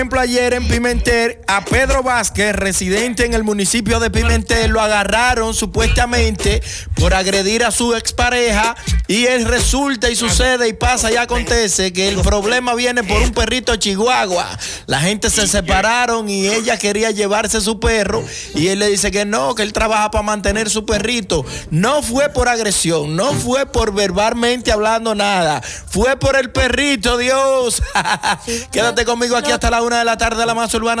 ejemplo, ayer en Pimentel, a Pedro Vázquez, residente en el municipio de Pimentel, lo agarraron supuestamente por agredir a su expareja y él resulta y sucede y pasa y acontece que el problema viene por un perrito chihuahua. La gente se separaron y ella quería llevarse su perro y él le dice que no, que él trabaja para mantener su perrito. No fue por agresión, no fue por verbalmente hablando nada, fue por el perrito, Dios. Quédate conmigo aquí hasta la 1 de la tarde, la más urbana.